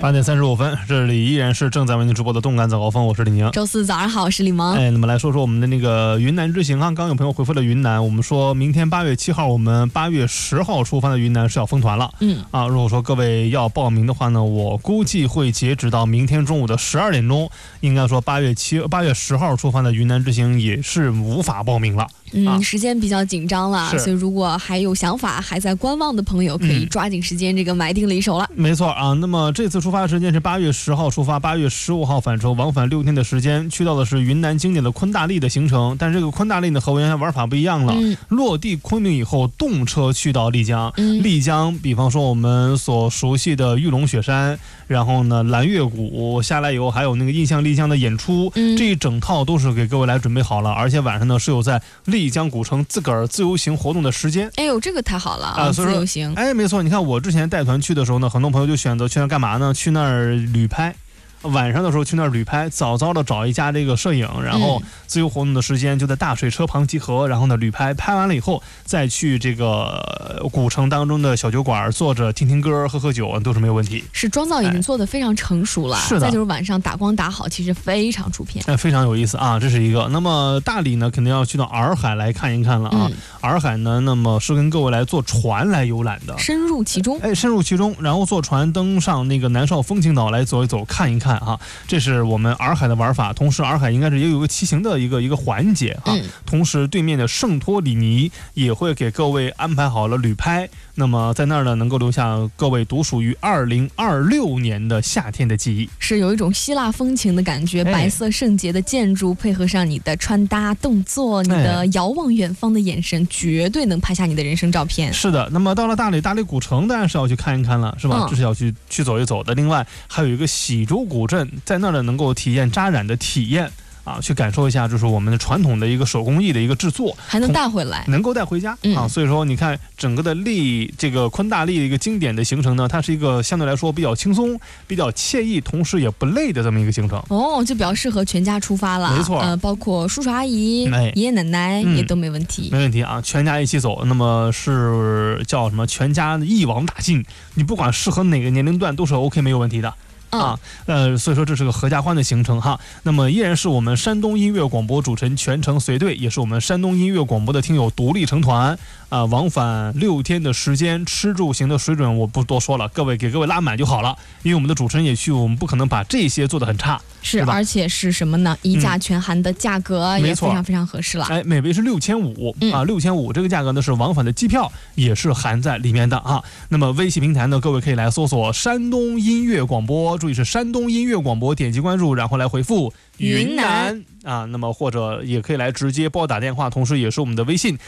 8点35分，这里依然是正在为您直播的动感早高峰，我是李宁。 周四早上好，我是李萌。 那么来说说我们的那个云南之行啊，刚有朋友回复了云南，我们说明天8月7号，我们8月10号出发的云南是要封团了。如果说各位要报名的话呢，我估计会截止到明天中午的12点钟，应该说8月10号出发的云南之行也是无法报名了。 时间比较紧张了，所以如果还有想法还在观望的朋友，可以抓紧时间这个买定离手了。 没错啊，那么这次出发时间是8月10号出发，8月15号返程，往返6天的时间，去到的是云南经典的昆大丽的行程。但是这个昆大丽呢和原来玩法不一样了，落地昆明以后动车去到丽江，丽江比方说我们所熟悉的玉龙雪山，然后呢蓝月谷下来以后还有那个印象丽江的演出，这一整套都是给各位来准备好了，而且晚上呢是有在丽江古城自个儿自由行活动的时间。 哎呦，这个太好了啊！自由行， 没错，你看我之前带团去的时候呢，很多朋友就选择去那儿干嘛呢？去那儿旅拍。晚上的时候去那儿旅拍，早早的找一家这个摄影，然后自由活动的时间就在大水车旁集合，然后呢旅拍，拍完了以后再去这个古城当中的小酒馆坐着听听歌喝喝酒都是没有问题。 是妆造已经做得非常成熟了， 是的。 再就是晚上打光打好，其实非常出片， 非常有意思啊，这是一个。那么大理呢肯定要去到洱海来看一看了啊。洱海呢那么是跟各位来坐船来游览的， 深入其中， 深入其中，然后坐船登上那个南绍风情岛来走一走看一看啊，这是我们洱海的玩法。同时洱海应该是也有一个骑行的一个环节啊。同时对面的圣托里尼也会给各位安排好了旅拍，那么在那儿呢能够留下各位独属于2026年的夏天的记忆， 是有一种希腊风情的感觉，白色圣洁的建筑配合上你的穿搭动作，你的遥望远方的眼神，绝对能拍下你的人生照片。是的。那么到了大理古城当然是要去看一看了，是吧？这是要去走一走的。另外还有一个喜洲古镇，在那儿呢能够体验扎染的体验啊，去感受一下就是我们的传统的一个手工艺的一个制作， 还能带回来， 能够带回家啊。所以说你看整个的这个昆大丽的一个经典的行程呢，它是一个相对来说比较轻松比较惬意同时也不累的这么一个行程就比较适合全家出发了。 没错， 包括叔叔阿姨爷爷奶奶也都没问题， 没问题啊，全家一起走。那么是叫什么全家一网打尽，你不管适合哪个年龄段都是 OK 没有问题的所以说这是个合家欢的行程哈。那么依然是我们山东音乐广播主持人全程随队，也是我们山东音乐广播的听友独立成团往返6天的时间，吃住行的水准我不多说了，给各位拉满就好了。因为我们的主持人也去，我们不可能把这些做得很差， 是而且是什么呢？一价全含的价格也非常非常合适了。 每位是6500 6500，这个价格呢是往返的机票也是含在里面的啊。那么微信平台呢，各位可以来搜索山东音乐广播，注意是山东音乐广播，点击关注，然后来回复云南那么或者也可以来直接拨打电话，同时也是我们的微信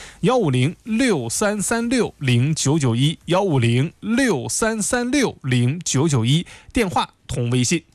15063360991 15063360991，电话同微信。